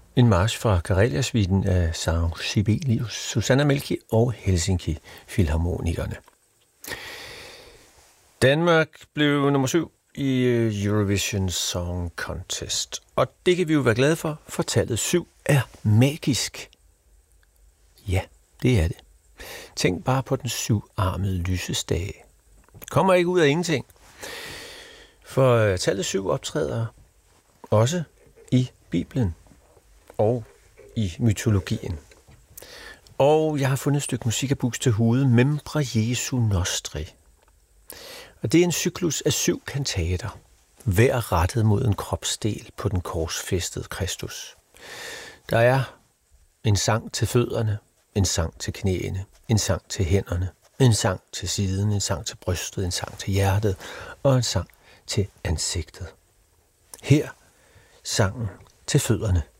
En march fra Karelia-suiten af São Sibelius, Susanna Melki og Helsinki Filharmonikerne. Danmark blev nummer 7 i Eurovision Song Contest, og det kan vi jo være glade for tallet 7 er magisk. Ja, det er det. Tænk bare på den 7-armede lysestage. Kommer ikke ud af ingenting. For tallet 7 optræder også i Bibelen og i mytologien. Og jeg har fundet et stykke musik af Buxtehude, Membra Jesu Nostri. Og det er en cyklus af 7 kantater, hver rettet mod en kropsdel på den korsfæstede Kristus. Der er en sang til fødderne, en sang til knæene, en sang til hænderne, en sang til siden, en sang til brystet, en sang til hjertet og en sang til ansigtet. Her sangen til fødderne.